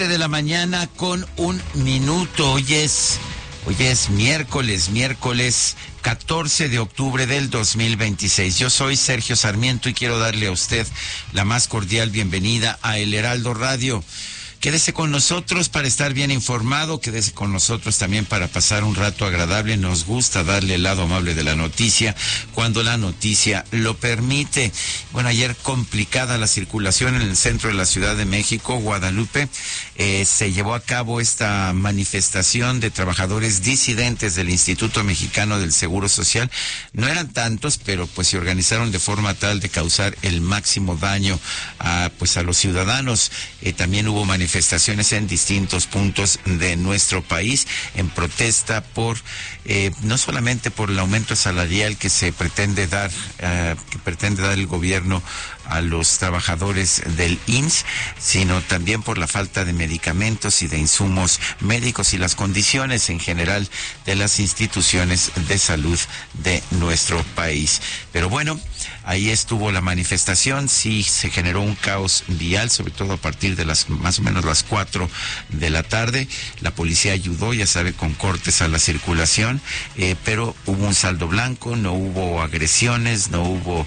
de la mañana con 1 minuto. Hoy es miércoles 14 de octubre del 2026. Yo soy Sergio Sarmiento y quiero darle a usted la más cordial bienvenida a El Heraldo Radio. Quédese con nosotros para estar bien informado, quédese con nosotros también para pasar un rato agradable. Nos gusta darle el lado amable de la noticia cuando la noticia lo permite. Bueno, ayer complicada la circulación en el centro de la Ciudad de México, Guadalupe. Se llevó a cabo esta manifestación de trabajadores disidentes del Instituto Mexicano del Seguro Social. No eran tantos, pero pues se organizaron de forma tal de causar el máximo daño a los ciudadanos. También hubo manifestaciones en distintos puntos de nuestro país en protesta por no solamente por el aumento salarial que se pretende dar el gobierno a los trabajadores del IMSS, sino también por la falta de medicamentos y de insumos médicos y las condiciones en general de las instituciones de salud de nuestro país. Pero bueno, ahí estuvo la manifestación. Sí se generó un caos vial, sobre todo a partir de más o menos las 4 de la tarde. La policía ayudó, ya sabe, con cortes a la circulación, pero hubo un saldo blanco, no hubo agresiones, no hubo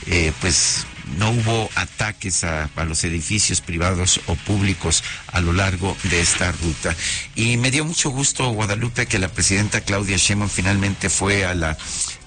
ataques a los edificios privados o públicos a lo largo de esta ruta. Y me dio mucho gusto, Guadalupe, que la presidenta Claudia Sheinbaum finalmente fue a la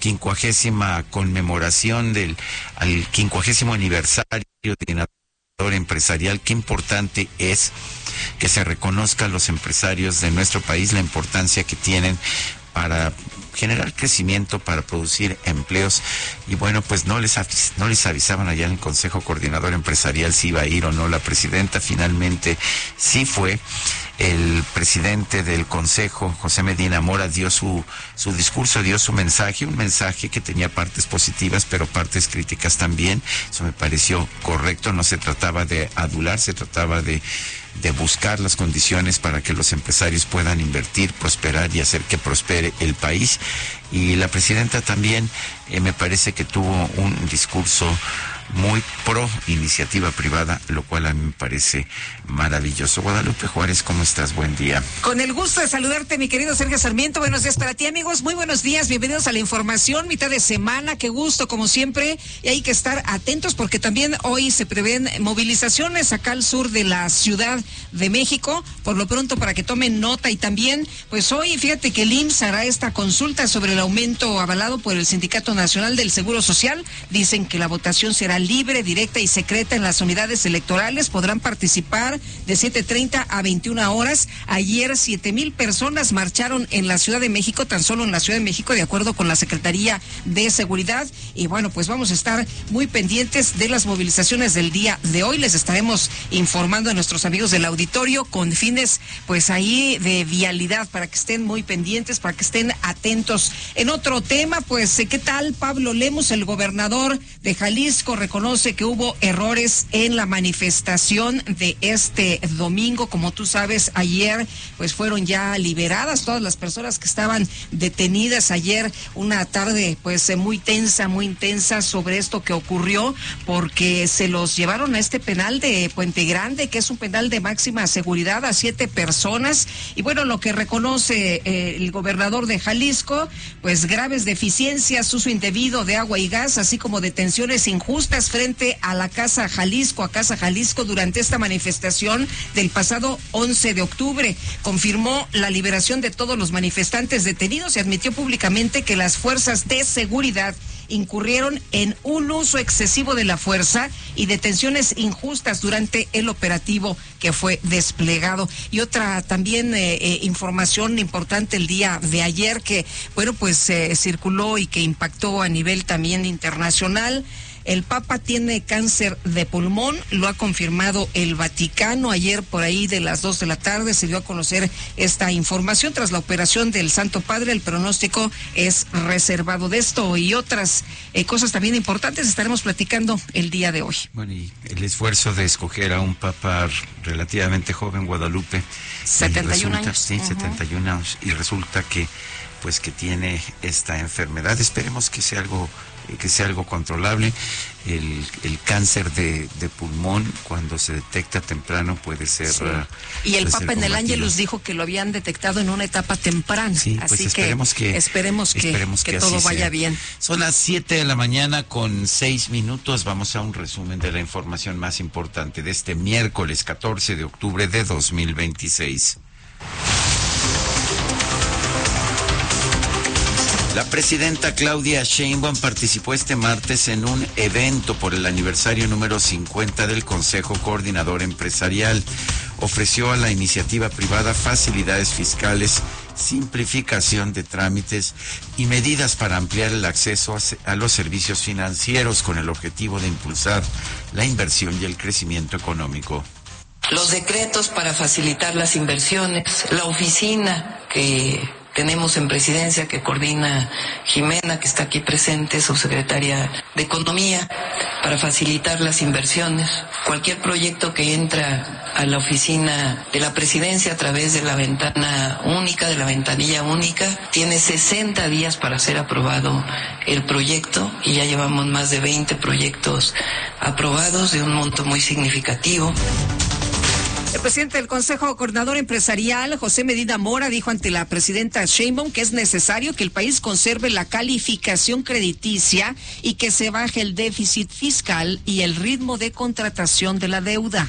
50ª conmemoración al 50º aniversario de empresarial. Qué importante es que se reconozca a los empresarios de nuestro país la importancia que tienen para generar crecimiento, para producir empleos. Y bueno, pues no les avisaban allá en el Consejo Coordinador Empresarial si iba a ir o no la presidenta. Finalmente sí fue. El presidente del Consejo, José Medina Mora, dio su discurso, dio su mensaje, un mensaje que tenía partes positivas, pero partes críticas también. Eso me pareció correcto. No se trataba de adular, se trataba de buscar las condiciones para que los empresarios puedan invertir, prosperar y hacer que prospere el país. Y la presidenta también me parece que tuvo un discurso muy pro iniciativa privada, lo cual a mí me parece maravilloso. Guadalupe Juárez, ¿cómo estás? Buen día. Con el gusto de saludarte, mi querido Sergio Sarmiento. Buenos días para ti, amigos. Muy buenos días. Bienvenidos a la información, mitad de semana. Qué gusto, como siempre. Y hay que estar atentos porque también hoy se prevén movilizaciones acá al sur de la Ciudad de México. Por lo pronto, para que tomen nota. Y también, pues hoy, fíjate que el IMSS hará esta consulta sobre el aumento avalado por el Sindicato Nacional del Seguro Social. Dicen que la votación será libre, directa y secreta en las unidades electorales. Podrán participar de 7:30 a 21 horas. Ayer 7,000 personas marcharon en la Ciudad de México, tan solo en la Ciudad de México, de acuerdo con la Secretaría de Seguridad. Y bueno, pues vamos a estar muy pendientes de las movilizaciones del día de hoy. Les estaremos informando a nuestros amigos del auditorio con fines, pues ahí de vialidad, para que estén muy pendientes, para que estén atentos. En otro tema, pues, ¿qué tal? Pablo Lemus, el gobernador de Jalisco, reconoce que hubo errores en la manifestación de este domingo. Como tú sabes, ayer pues fueron ya liberadas todas las personas que estaban detenidas ayer, una tarde pues muy tensa, muy intensa sobre esto que ocurrió, porque se los llevaron a este penal de Puente Grande, que es un penal de máxima seguridad, a 7 personas. Y bueno, lo que reconoce el gobernador de Jalisco, pues graves deficiencias, uso indebido de agua y gas, así como detenciones injustas frente a la Casa Jalisco, durante esta manifestación del pasado 11 de octubre. Confirmó la liberación de todos los manifestantes detenidos y admitió públicamente que las fuerzas de seguridad incurrieron en un uso excesivo de la fuerza y detenciones injustas durante el operativo que fue desplegado. Y otra también información importante el día de ayer que, bueno, pues circuló y que impactó a nivel también internacional. El Papa tiene cáncer de pulmón, lo ha confirmado el Vaticano. Ayer por ahí de las 2 de la tarde se dio a conocer esta información tras la operación del Santo Padre. El pronóstico es reservado. De esto y otras cosas también importantes estaremos platicando el día de hoy. Bueno, y el esfuerzo de escoger a un Papa relativamente joven, Guadalupe. 71 años. Sí, 71 años. Y resulta que tiene esta enfermedad. Esperemos que sea algo que sea algo controlable. El cáncer de pulmón, cuando se detecta temprano, puede ser... Sí. Y el Papa en el Ángelus dijo que lo habían detectado en una etapa temprana. Sí, pues así esperemos que todo vaya sea. bien. Son las 7 de la mañana con 6 minutos. Vamos a un resumen de la información más importante de este miércoles 14 de octubre de 2026. La presidenta Claudia Sheinbaum participó este martes en un evento por el aniversario número 50 del Consejo Coordinador Empresarial. Ofreció a la iniciativa privada facilidades fiscales, simplificación de trámites y medidas para ampliar el acceso a los servicios financieros con el objetivo de impulsar la inversión y el crecimiento económico. Los decretos para facilitar las inversiones, la oficina que tenemos en Presidencia, que coordina Jimena, que está aquí presente, subsecretaria de Economía, para facilitar las inversiones. Cualquier proyecto que entra a la oficina de la Presidencia a través de la ventana única, de la ventanilla única, tiene 60 días para ser aprobado el proyecto, y ya llevamos más de 20 proyectos aprobados de un monto muy significativo. El presidente del Consejo Coordinador Empresarial, José Medina Mora, dijo ante la presidenta Sheinbaum que es necesario que el país conserve la calificación crediticia y que se baje el déficit fiscal y el ritmo de contratación de la deuda.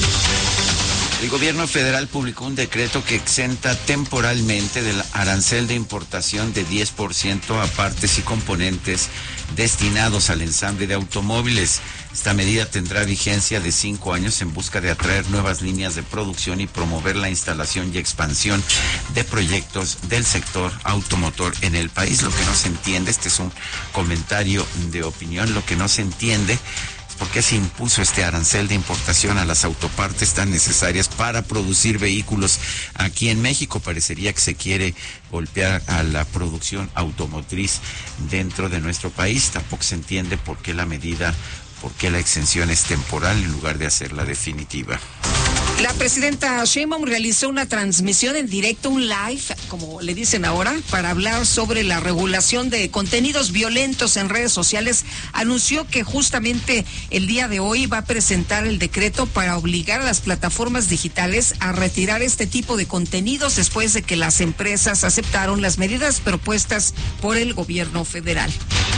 El gobierno federal publicó un decreto que exenta temporalmente del arancel de importación de 10% a partes y componentes destinados al ensamble de automóviles. Esta medida tendrá vigencia de 5 años en busca de atraer nuevas líneas de producción y promover la instalación y expansión de proyectos del sector automotor en el país. Lo que no se entiende, este es un comentario de opinión, lo que no se entiende ¿por qué se impuso este arancel de importación a las autopartes tan necesarias para producir vehículos aquí en México? Parecería que se quiere golpear a la producción automotriz dentro de nuestro país. Tampoco se entiende por qué la medida, por qué la exención es temporal en lugar de hacerla definitiva. La presidenta Sheinbaum realizó una transmisión en directo, un live, como le dicen ahora, para hablar sobre la regulación de contenidos violentos en redes sociales. Anunció que justamente el día de hoy va a presentar el decreto para obligar a las plataformas digitales a retirar este tipo de contenidos después de que las empresas aceptaron las medidas propuestas por el gobierno federal.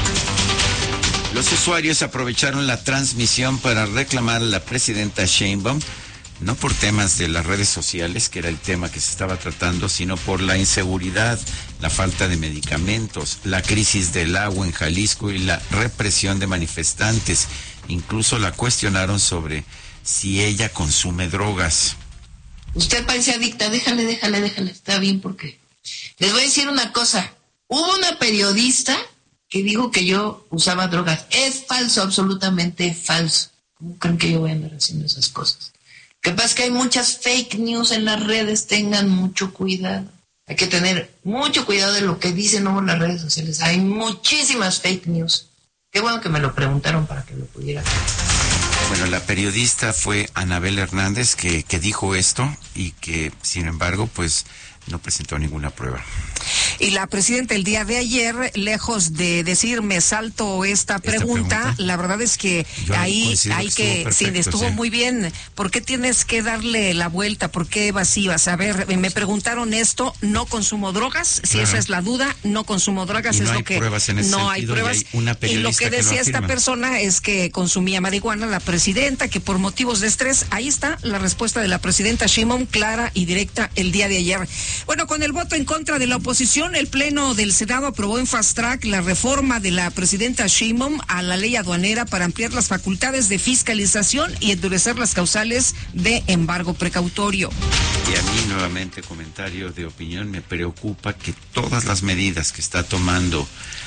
Los usuarios aprovecharon la transmisión para reclamar a la presidenta Sheinbaum, no por temas de las redes sociales, que era el tema que se estaba tratando, sino por la inseguridad, la falta de medicamentos, la crisis del agua en Jalisco y la represión de manifestantes. Incluso la cuestionaron sobre si ella consume drogas. Usted parece adicta, déjale, está bien, porque les voy a decir una cosa. Hubo una periodista que dijo que yo usaba drogas. Es falso, absolutamente falso. ¿Cómo creen que yo voy a andar haciendo esas cosas? Lo que pasa es que hay muchas fake news en las redes, tengan mucho cuidado. Hay que tener mucho cuidado de lo que dicen en las redes sociales. Hay muchísimas fake news. Qué bueno que me lo preguntaron para que lo pudiera hacer. Bueno, la periodista fue Anabel Hernández que dijo esto y que, sin embargo, pues no presentó ninguna prueba. Y la presidenta el día de ayer, lejos de decir me salto esta pregunta, la verdad es que ahí hay que, estuvo muy bien. ¿Por qué tienes que darle la vuelta? ¿Por qué evasivas? A ver, me preguntaron esto, no consumo drogas, si esa es la duda, no consumo drogas, y es no lo que pruebas en ese no sentido, hay pruebas. Y lo que decía esta persona es que consumía marihuana, la presidenta, que por motivos de estrés. Ahí está la respuesta de la presidenta Sheinbaum, clara y directa el día de ayer. Bueno, con el voto en contra de la oposición, el Pleno del Senado aprobó en fast track la reforma de la presidenta Sheinbaum a la ley aduanera para ampliar las facultades de fiscalización y endurecer las causales de embargo precautorio. Y a mí, nuevamente, comentario de opinión, me preocupa que todas las medidas que está tomando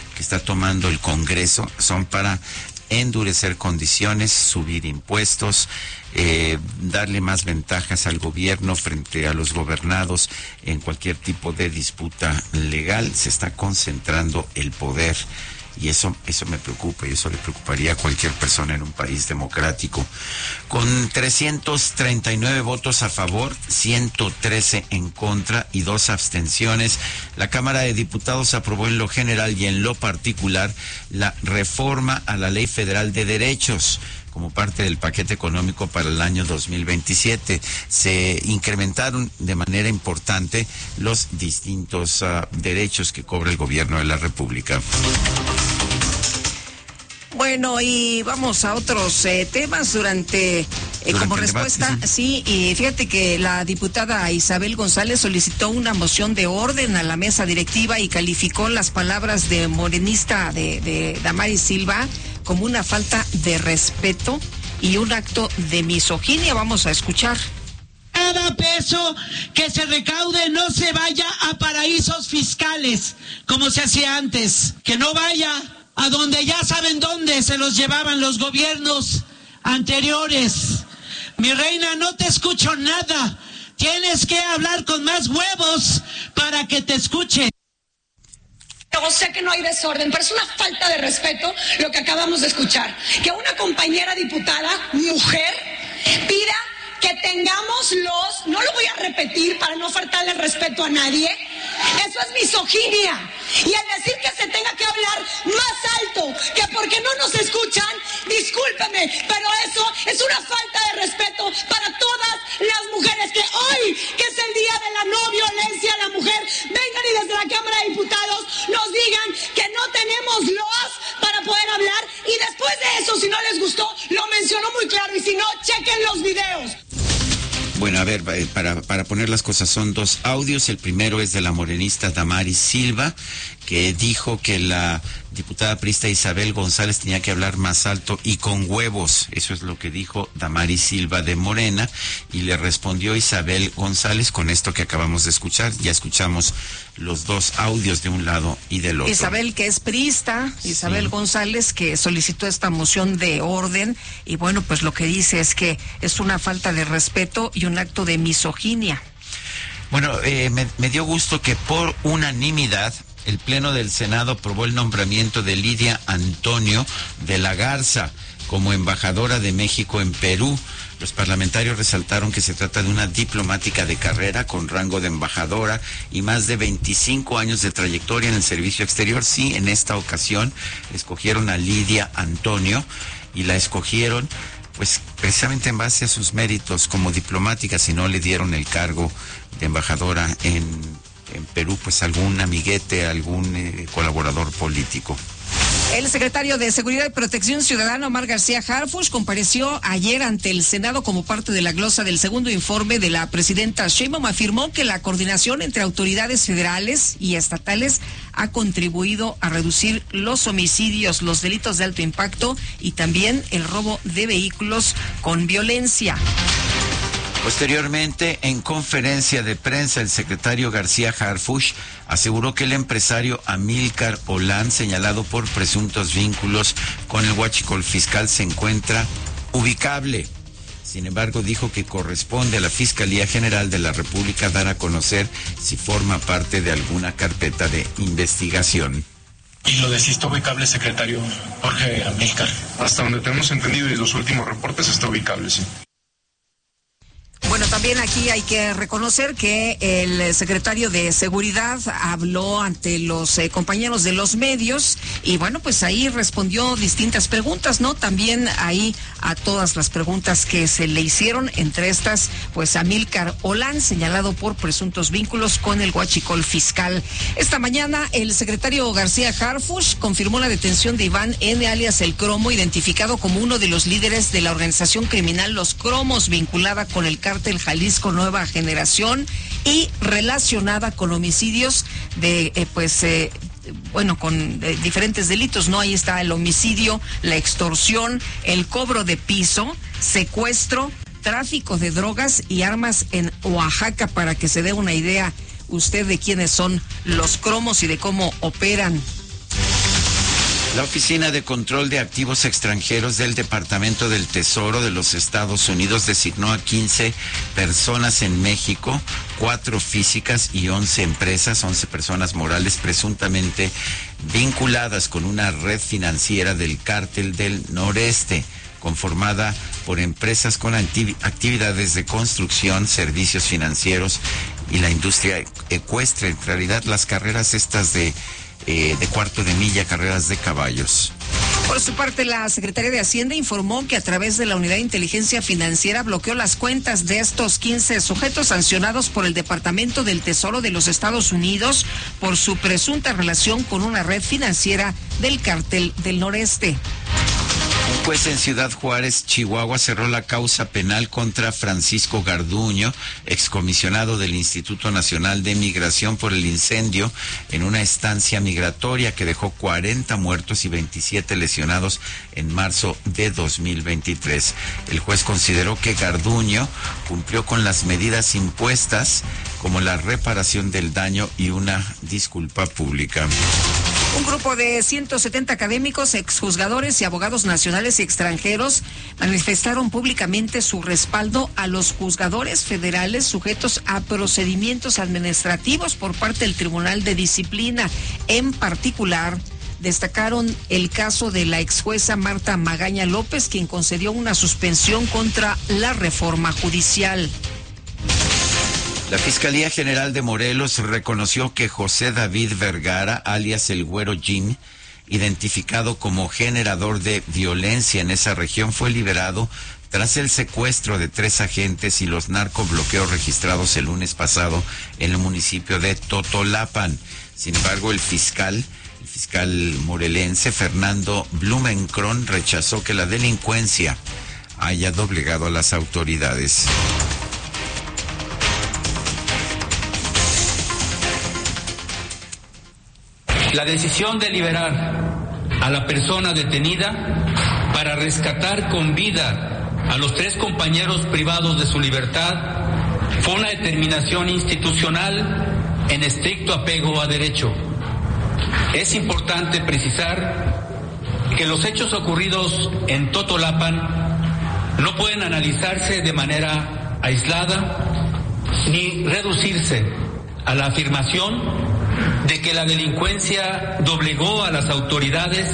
el Congreso son para endurecer condiciones, subir impuestos, darle más ventajas al gobierno frente a los gobernados en cualquier tipo de disputa legal. Se está concentrando el poder y eso me preocupa, y eso le preocuparía a cualquier persona en un país democrático. Con 339 votos a favor, 113 en contra y 2 abstenciones, la Cámara de Diputados aprobó en lo general y en lo particular la reforma a la Ley Federal de Derechos como parte del paquete económico para el año 2027. Se incrementaron de manera importante los distintos derechos que cobra el gobierno de la República. Bueno, y vamos a otros temas durante como respuesta, debate, sí, y fíjate que la diputada Isabel González solicitó una moción de orden a la mesa directiva y calificó las palabras de morenista de Damaris Silva como una falta de respeto y un acto de misoginia. Vamos a escuchar. Cada peso que se recaude no se vaya a paraísos fiscales, como se hacía antes. Que no vaya a donde ya saben dónde se los llevaban los gobiernos anteriores. Mi reina, no te escucho nada. Tienes que hablar con más huevos para que te escuchen. O sea que no hay desorden, pero es una falta de respeto lo que acabamos de escuchar. Que una compañera diputada, mujer, pida que tengamos no lo voy a repetir para no faltarle respeto a nadie, eso es misoginia. Y al decir que se tenga que hablar más alto, que porque no nos escuchan, discúlpeme, pero eso es una falta de respeto para todas las mujeres. Que hoy, que es el día de la no violencia a la mujer, vengan y desde la Cámara de Diputados nos digan que no tenemos los para poder hablar, y después de eso, si no les gustó, lo mencionó muy claro, y si no, chequen los videos. Bueno, a ver, para poner las cosas, son 2 audios. El primero es de la morenista Damaris Silva, que dijo que la diputada priista Isabel González tenía que hablar más alto y con huevos. Eso es lo que dijo Damaris Silva de Morena, y le respondió Isabel González con esto que acabamos de escuchar. Ya escuchamos los 2 audios de un lado y del otro. Isabel, que es priista, Isabel González, que solicitó esta moción de orden, y bueno, pues lo que dice es que es una falta de respeto y un acto de misoginia. Bueno, me dio gusto que por unanimidad el Pleno del Senado aprobó el nombramiento de Lidia Antonio de la Garza como embajadora de México en Perú. Los parlamentarios resaltaron que se trata de una diplomática de carrera con rango de embajadora y más de 25 años de trayectoria en el servicio exterior. Sí, en esta ocasión escogieron a Lidia Antonio, y la escogieron pues precisamente en base a sus méritos como diplomática. Si no le dieron el cargo de embajadora en Perú, pues algún amiguete, algún colaborador político. El secretario de Seguridad y Protección Ciudadana, Omar García Harfuch, compareció ayer ante el Senado como parte de la glosa del segundo informe de la presidenta Sheinbaum. Afirmó que la coordinación entre autoridades federales y estatales ha contribuido a reducir los homicidios, los delitos de alto impacto y también el robo de vehículos con violencia. Posteriormente, en conferencia de prensa, el secretario García Harfuch aseguró que el empresario Amílcar Olán, señalado por presuntos vínculos con el huachicol fiscal, se encuentra ubicable. Sin embargo, dijo que corresponde a la Fiscalía General de la República dar a conocer si forma parte de alguna carpeta de investigación. Y lo de si está ubicable, secretario Jorge Amílcar. Hasta donde tenemos entendido y los últimos reportes está ubicable, sí. Bueno, también aquí hay que reconocer que el secretario de Seguridad habló ante los compañeros de los medios y bueno, pues ahí respondió distintas preguntas, ¿no? También ahí a todas las preguntas que se le hicieron, entre estas, pues Amílcar Olán, señalado por presuntos vínculos con el huachicol fiscal. Esta mañana el secretario García Harfuch confirmó la detención de Iván N., alias El Cromo, identificado como uno de los líderes de la organización criminal Los Cromos, vinculada con el cártel Jalisco Nueva Generación y relacionada con homicidios de, con diferentes delitos, ¿no? Ahí está el homicidio, la extorsión, el cobro de piso, secuestro, tráfico de drogas y armas en Oaxaca, para que se dé una idea usted de quiénes son los cromos y de cómo operan. La Oficina de Control de Activos Extranjeros del Departamento del Tesoro de los Estados Unidos designó a 15 personas en México, 4 físicas y 11 empresas, 11 personas morales presuntamente vinculadas con una red financiera del Cártel del Noreste, conformada por empresas con actividades de construcción, servicios financieros y la industria ecuestre. En realidad, las carreras estas de cuarto de milla, carreras de caballos. Por su parte, la Secretaría de Hacienda informó que a través de la Unidad de Inteligencia Financiera bloqueó las cuentas de estos 15 sujetos sancionados por el Departamento del Tesoro de los Estados Unidos por su presunta relación con una red financiera del Cártel del Noreste. Un juez en Ciudad Juárez, Chihuahua, cerró la causa penal contra Francisco Garduño, excomisionado del Instituto Nacional de Migración, por el incendio en una estancia migratoria que dejó 40 muertos y 27 lesionados en marzo de 2023. El juez consideró que Garduño cumplió con las medidas impuestas, como la reparación del daño y una disculpa pública. Un grupo de 170 académicos, exjuzgadores y abogados nacionales y extranjeros manifestaron públicamente su respaldo a los juzgadores federales sujetos a procedimientos administrativos por parte del Tribunal de Disciplina. En particular, destacaron el caso de la exjueza Marta Magaña López, quien concedió una suspensión contra la reforma judicial. La Fiscalía General de Morelos reconoció que José David Vergara, alias el Güero Jim, identificado como generador de violencia en esa región, fue liberado tras el secuestro de 3 agentes y los narcobloqueos registrados el lunes pasado en el municipio de Totolapan. Sin embargo, el fiscal morelense Fernando Blumenkron rechazó que la delincuencia haya doblegado a las autoridades. La decisión de liberar a la persona detenida para rescatar con vida a los 3 compañeros privados de su libertad fue una determinación institucional en estricto apego a derecho. Es importante precisar que los hechos ocurridos en Totolapan no pueden analizarse de manera aislada ni reducirse a la afirmación de que la delincuencia doblegó a las autoridades.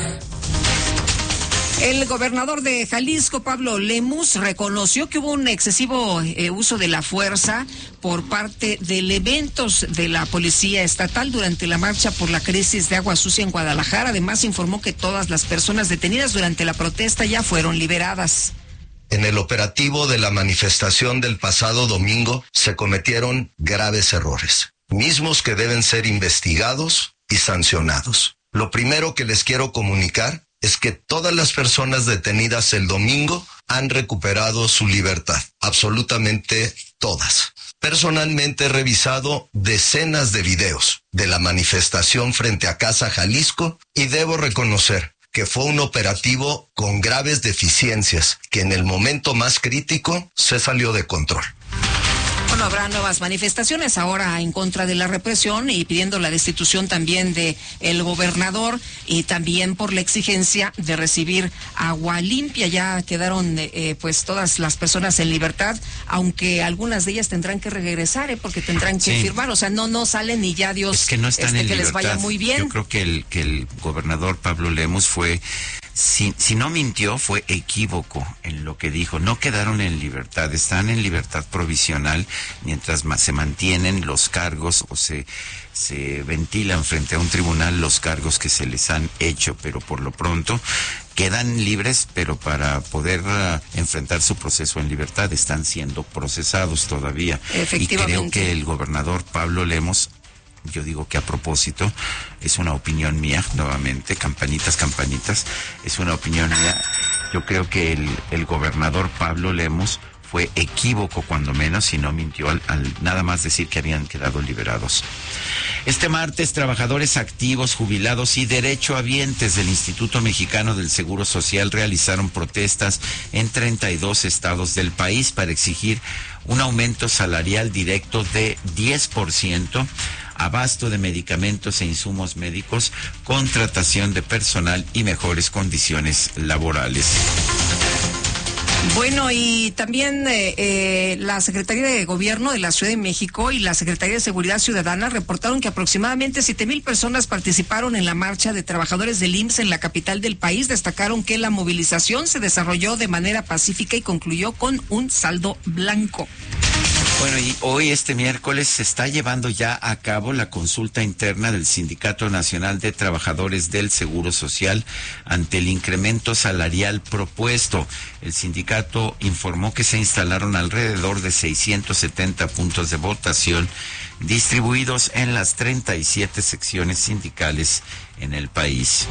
El gobernador de Jalisco, Pablo Lemus, reconoció que hubo un excesivo uso de la fuerza por parte de elementos de la Policía Estatal durante la marcha por la crisis de agua sucia en Guadalajara. Además, informó que todas las personas detenidas durante la protesta ya fueron liberadas. En el operativo de la manifestación del pasado domingo se cometieron graves errores, mismos que deben ser investigados y sancionados. Lo primero que les quiero comunicar es que todas las personas detenidas el domingo han recuperado su libertad, absolutamente todas. Personalmente he revisado decenas de videos de la manifestación frente a Casa Jalisco y debo reconocer que fue un operativo con graves deficiencias que en el momento más crítico se salió de control. Bueno, habrá nuevas manifestaciones ahora en contra de la represión y pidiendo la destitución también de el gobernador y también por la exigencia de recibir agua limpia. Ya quedaron pues todas las personas en libertad, aunque algunas de ellas tendrán que regresar porque tendrán que firmar. O sea, no salen y ya Dios es que no están en que libertad. Les vaya muy bien. Yo creo que el gobernador Pablo Lemus fue... Si no mintió, fue equívoco en lo que dijo. No quedaron en libertad, están en libertad provisional mientras se mantienen los cargos o se ventilan frente a un tribunal los cargos que se les han hecho, pero por lo pronto quedan libres, pero para poder enfrentar su proceso en libertad están siendo procesados todavía. Y creo que el gobernador Pablo Lemus, yo digo que a propósito, es una opinión mía, nuevamente, campanitas, es una opinión mía. Yo creo que el gobernador Pablo Lemus fue equívoco cuando menos y no mintió al nada más decir que habían quedado liberados. Este martes, trabajadores activos, jubilados y derechohabientes del Instituto Mexicano del Seguro Social realizaron protestas en 32 estados del país para exigir un aumento salarial directo de 10%, abasto de medicamentos e insumos médicos, contratación de personal y mejores condiciones laborales. Bueno, y también la Secretaría de Gobierno de la Ciudad de México y la Secretaría de Seguridad Ciudadana reportaron que aproximadamente 7,000 personas participaron en la marcha de trabajadores del IMSS en la capital del país. Destacaron que la movilización se desarrolló de manera pacífica y concluyó con un saldo blanco. Bueno, y hoy, este miércoles, se está llevando ya a cabo la consulta interna del Sindicato Nacional de Trabajadores del Seguro Social ante el incremento salarial propuesto. El sindicato informó que se instalaron alrededor de 670 puntos de votación distribuidos en las 37 secciones sindicales en el país.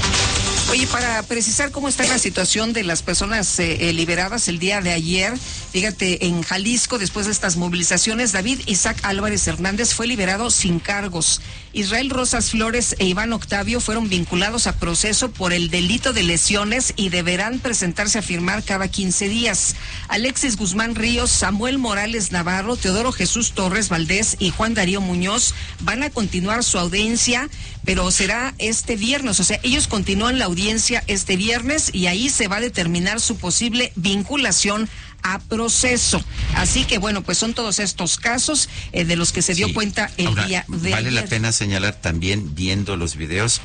Oye, para precisar cómo está la situación de las personas liberadas el día de ayer, fíjate, en Jalisco, después de estas movilizaciones, David Isaac Álvarez Hernández fue liberado sin cargos. Israel Rosas Flores e Iván Octavio fueron vinculados a proceso por el delito de lesiones y deberán presentarse a firmar cada 15 días. Alexis Guzmán Ríos, Samuel Morales Navarro, Teodoro Jesús Torres Valdés y Juan Darío Muñoz van a continuar su audiencia, pero será este viernes. O sea, ellos continúan la audiencia este viernes y ahí se va a determinar su posible vinculación a proceso. Así que bueno, pues son todos estos casos de los que se dio cuenta el día de vale ayer. La pena señalar también, viendo los videos,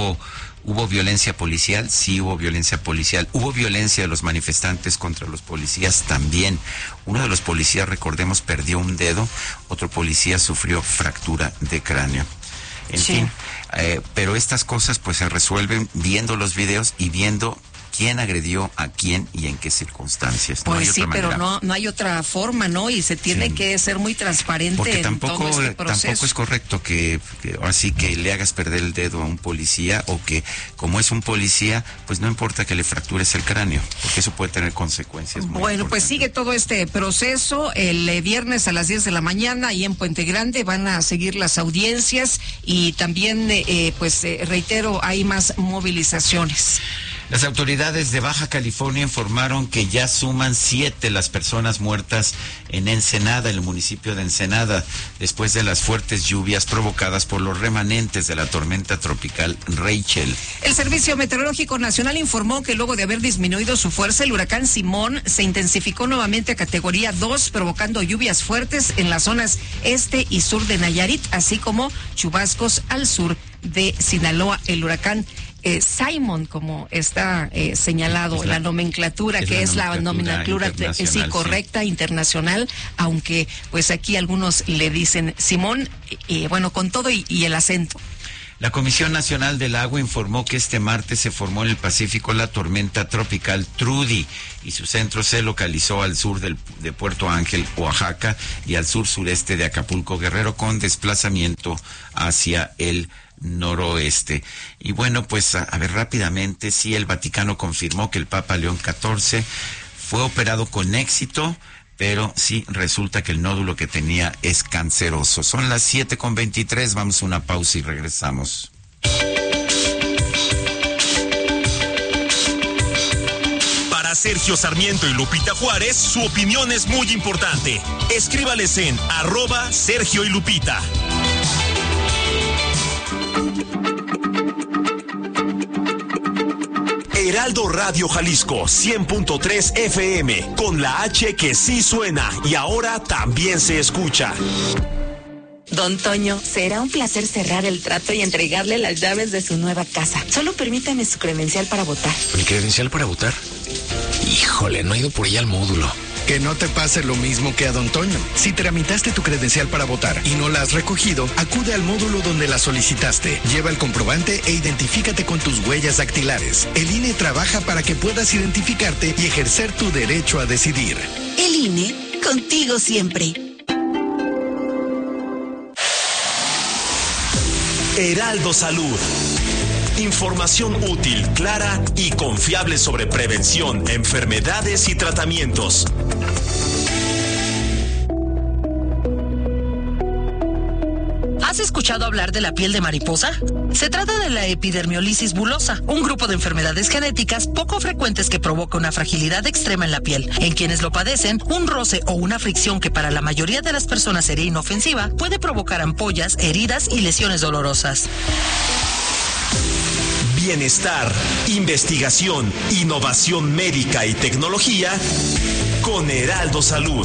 hubo violencia policial, sí hubo violencia policial, hubo violencia de los manifestantes contra los policías también. Uno de los policías, recordemos, perdió un dedo, otro policía sufrió fractura de cráneo. En fin, pero estas cosas pues se resuelven viendo los videos y viendo quién agredió a quién y en qué circunstancias. Pues no sí, pero no hay otra forma, ¿no? Y se tiene que ser muy transparente. Porque tampoco, en todo este proceso. Tampoco es correcto que así que le hagas perder el dedo a un policía, o que como es un policía, pues no importa que le fractures el cráneo, porque eso puede tener consecuencias muy importantes. Pues sigue todo este proceso. El viernes a las 10 de la mañana y en Puente Grande van a seguir las audiencias y también, reitero, hay más movilizaciones. Las autoridades de Baja California informaron que ya suman 7 las personas muertas en Ensenada, el municipio de Ensenada, después de las fuertes lluvias provocadas por los remanentes de la tormenta tropical Rachel. El Servicio Meteorológico Nacional informó que luego de haber disminuido su fuerza, el huracán Simón se intensificó nuevamente a categoría 2, provocando lluvias fuertes en las zonas este y sur de Nayarit, así como chubascos al sur de Sinaloa. El huracán Simon, como está señalado, la nomenclatura, que es la nomenclatura correcta, internacional, aunque pues aquí algunos le dicen Simón, con todo y el acento. La Comisión Nacional del Agua informó que este martes se formó en el Pacífico la tormenta tropical Trudy y su centro se localizó al sur de Puerto Ángel, Oaxaca, y al sur-sureste de Acapulco, Guerrero, con desplazamiento hacia el noroeste. Y bueno, pues a ver rápidamente, sí, el Vaticano confirmó que el Papa León XIV fue operado con éxito, pero sí resulta que el nódulo que tenía es canceroso. Son las 7:23, vamos a una pausa y regresamos. Para Sergio Sarmiento y Lupita Juárez, su opinión es muy importante. Escríbales en @Sergio y Lupita. Heraldo Radio Jalisco 100.3 FM, con la H que sí suena y ahora también se escucha. Don Toño, será un placer cerrar el trato y entregarle las llaves de su nueva casa. Solo permítame su credencial para votar. ¿Mi credencial para votar? Híjole, no he ido por ella al módulo. Que no te pase lo mismo que a Don Toño. Si tramitaste tu credencial para votar y no la has recogido, acude al módulo donde la solicitaste. Lleva el comprobante e identifícate con tus huellas dactilares. El INE trabaja para que puedas identificarte y ejercer tu derecho a decidir. El INE, contigo siempre. Heraldo Salud. Información útil, clara y confiable sobre prevención, enfermedades y tratamientos. ¿Has escuchado hablar de la piel de mariposa? Se trata de la epidermiolisis bulosa, un grupo de enfermedades genéticas poco frecuentes que provoca una fragilidad extrema en la piel. En quienes lo padecen, un roce o una fricción que para la mayoría de las personas sería inofensiva puede provocar ampollas, heridas y lesiones dolorosas. Bienestar, investigación, innovación médica y tecnología con Heraldo Salud.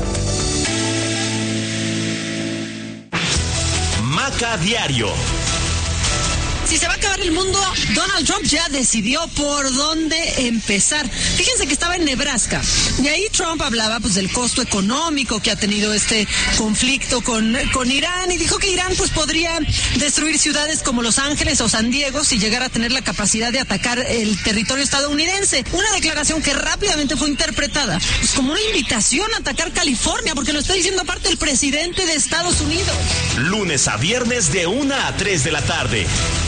Maca Diario. Si se va a acabar el mundo, Donald Trump ya decidió por dónde empezar. Fíjense que estaba en Nebraska y ahí Trump hablaba pues del costo económico que ha tenido este conflicto con Irán, y dijo que Irán pues podría destruir ciudades como Los Ángeles o San Diego si llegara a tener la capacidad de atacar el territorio estadounidense. Una declaración que rápidamente fue interpretada pues como una invitación a atacar California, porque lo está diciendo aparte el presidente de Estados Unidos. Lunes a viernes de 1 a 3 de la tarde.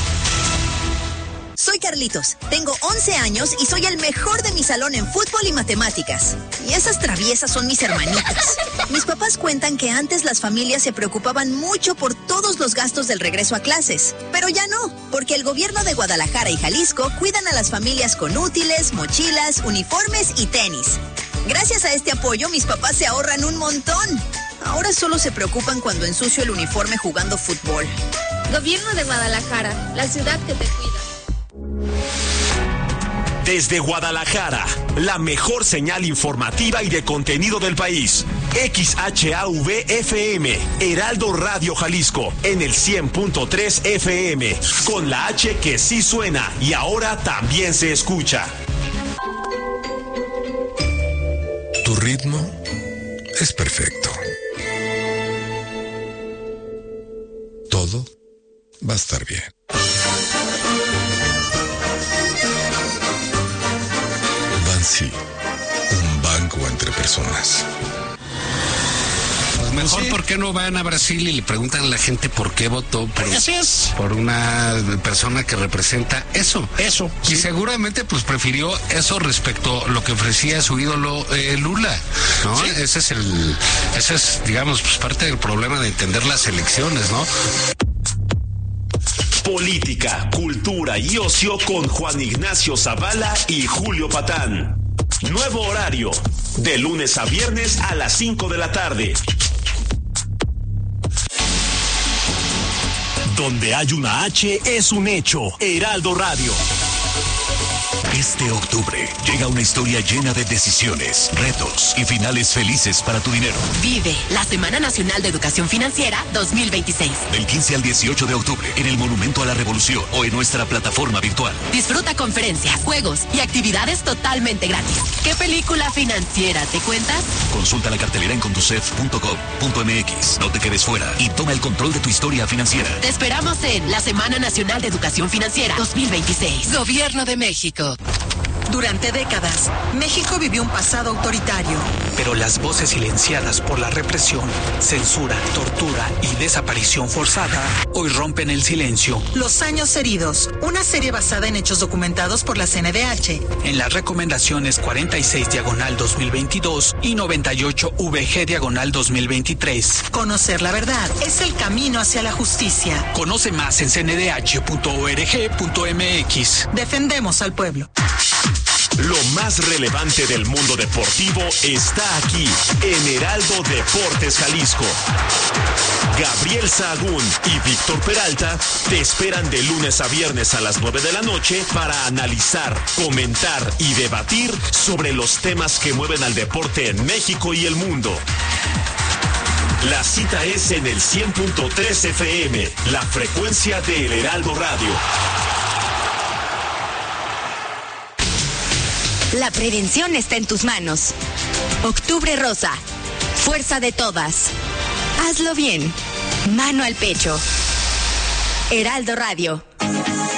Soy Carlitos, tengo 11 años y soy el mejor de mi salón en fútbol y matemáticas. Y esas traviesas son mis hermanitas. Mis papás cuentan que antes las familias se preocupaban mucho por todos los gastos del regreso a clases. Pero ya no, porque el gobierno de Guadalajara y Jalisco cuidan a las familias con útiles, mochilas, uniformes y tenis. Gracias a este apoyo, mis papás se ahorran un montón. Ahora solo se preocupan cuando ensucio el uniforme jugando fútbol. Gobierno de Guadalajara, la ciudad que te cuida. Desde Guadalajara, la mejor señal informativa y de contenido del país. XHAV-FM, Heraldo Radio Jalisco, en el 100.3 FM, con la H que sí suena y ahora también se escucha. Tu ritmo es perfecto. Todo va a estar bien. Sí, un banco entre personas. Pues mejor, sí. ¿Por qué no van a Brasil y le preguntan a la gente por qué votó? Por una persona que representa eso. Y sí, seguramente pues prefirió eso respecto a lo que ofrecía su ídolo Lula, ¿no? Sí. Ese es, digamos, pues parte del problema de entender las elecciones, ¿no? Política, cultura y ocio con Juan Ignacio Zavala y Julio Patán. Nuevo horario, de lunes a viernes a las 5 de la tarde. Donde hay una H es un hecho. Heraldo Radio. Este octubre llega una historia llena de decisiones, retos y finales felices para tu dinero. Vive la Semana Nacional de Educación Financiera 2026. Del 15 al 18 de octubre en el Monumento a la Revolución o en nuestra plataforma virtual. Disfruta conferencias, juegos y actividades totalmente gratis. ¿Qué película financiera te cuentas? Consulta la cartelera en conducef.gov.mx. No te quedes fuera y toma el control de tu historia financiera. Te esperamos en la Semana Nacional de Educación Financiera 2026. Gobierno de México. Durante décadas, México vivió un pasado autoritario. Pero las voces silenciadas por la represión, censura, tortura y desaparición forzada hoy rompen el silencio. Los años heridos, una serie basada en hechos documentados por la CNDH. En las recomendaciones 46/2022 y 98/VG/2023. Conocer la verdad es el camino hacia la justicia. Conoce más en cndh.org.mx. Defendemos al pueblo. Lo más relevante del mundo deportivo está aquí, en Heraldo Deportes Jalisco. Gabriel Sahagún y Víctor Peralta te esperan de lunes a viernes a las 9 de la noche para analizar, comentar y debatir sobre los temas que mueven al deporte en México y el mundo. La cita es en el 100.3 FM, la frecuencia de El Heraldo Radio. La prevención está en tus manos. Octubre Rosa. Fuerza de todas. Hazlo bien. Mano al pecho. Heraldo Radio.